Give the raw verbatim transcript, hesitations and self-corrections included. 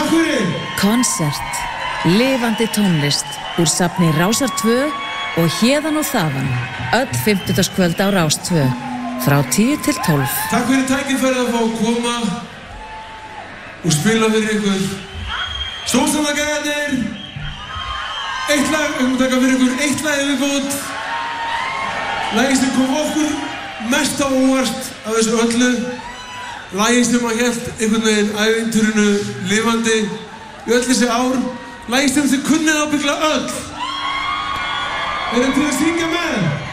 Takk fyrir. Konsert, lifandi tónlist úr safni Rásar tvö og héðan og þaðan, öll fimmtudagskvöld á Rás tvö, frá tíu til tólf. Takk fyrir tækifærið að fá að koma og spila fyrir ykkur. Stórstandagæðir, eitt lag, við höfum taka fyrir ykkur eitt lag yfirbót. Lagið sem kom okkur mest á óvart af þessu öllu. Lagið sem að hélt einhvern veginn ævintýrinu lifandi í öll þessi ár. Lagið sem þið kunnið ábyggla öll. Erum til að syngja með?